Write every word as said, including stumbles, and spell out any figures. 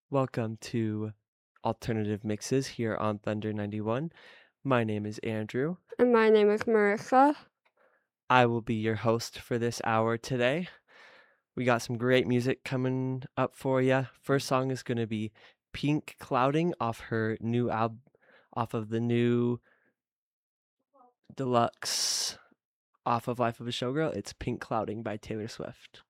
Welcome to Alternative Mixes here on Thunder ninety-one. My name is Andrew. And my name is Marissa. I will be your host for this hour today. We got some great music coming up for you. First song is going to be Pink Clouding off her new album, off of the new deluxe off of Life of a Showgirl. It's Pink Clouding by Taylor Swift.